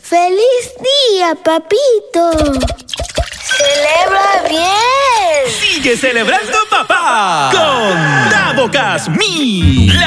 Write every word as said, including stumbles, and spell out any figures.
¡Feliz día, papito! ¡Celebra bien! ¡Sigue celebrando, papá! Con Dabocas Mil.